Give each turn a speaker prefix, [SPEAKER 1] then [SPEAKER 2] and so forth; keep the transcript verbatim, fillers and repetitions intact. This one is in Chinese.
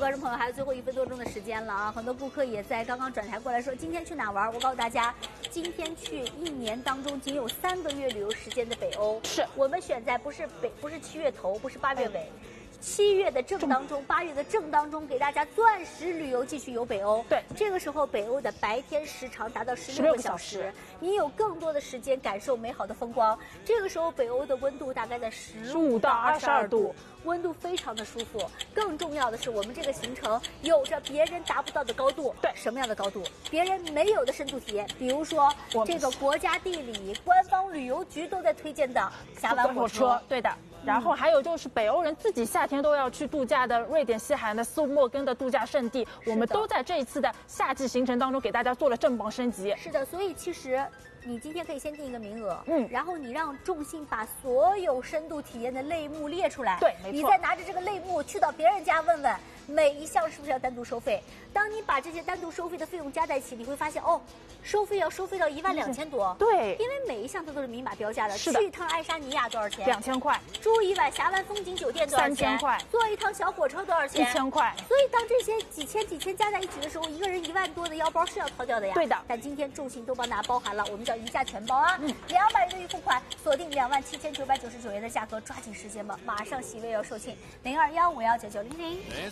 [SPEAKER 1] 观众朋友，还有最后一分多钟的时间了啊！很多顾客也在刚刚转台过来说，今天去哪玩？我告诉大家，今天去一年当中仅有三个月旅游时间的北欧，
[SPEAKER 2] 是
[SPEAKER 1] 我们选在不是北，不是七月头，不是八月尾。嗯七月的正当中，八月的正当中，给大家钻石旅游继续游北欧。
[SPEAKER 2] 对，
[SPEAKER 1] 这个时候北欧的白天时长达到十六个小时，你有更多的时间感受美好的风光。这个时候北欧的温度大概在十五到二十二度，温度非常的舒服。更重要的是，我们这个行程有着别人达不到的高度。
[SPEAKER 2] 对，
[SPEAKER 1] 什么样的高度？别人没有的深度体验，比如说这个国家地理、官方旅游局都在推荐的峡湾火车。
[SPEAKER 2] 对的。然后还有就是北欧人自己夏天都要去度假的瑞典西海岸的斯莫根的度假胜地，我们都在这一次的夏季行程当中给大家做了正榜升级。
[SPEAKER 1] 是的，所以其实你今天可以先订一个名额，
[SPEAKER 2] 嗯，
[SPEAKER 1] 然后你让众信把所有深度体验的类目列出来，
[SPEAKER 2] 对，没错，
[SPEAKER 1] 你再拿着这个类目去到别人家问问每一项是不是要单独收费。当你把这些单独收费的费用加在一起，你会发现哦，收费要收费到一万两千多。
[SPEAKER 2] 对，
[SPEAKER 1] 因为每一项它都是明码标价的。
[SPEAKER 2] 是的，
[SPEAKER 1] 去一趟爱沙尼亚多少钱？
[SPEAKER 2] 两千块。
[SPEAKER 1] 住一晚峡湾风景酒店多少钱？
[SPEAKER 2] 三千块。
[SPEAKER 1] 坐一趟小火车多少钱？
[SPEAKER 2] 一千块。
[SPEAKER 1] 所以当这些几千几千加在一起的时候，一个人一万多的腰包是要掏掉的呀。
[SPEAKER 2] 对的。
[SPEAKER 1] 但今天众信都帮大家包含了，我们叫一价全包啊，嗯，两百元的预付款，锁定两万七千九百九十九元的价格，抓紧时间吧，马上席位要售罄，零二幺五幺九九零零。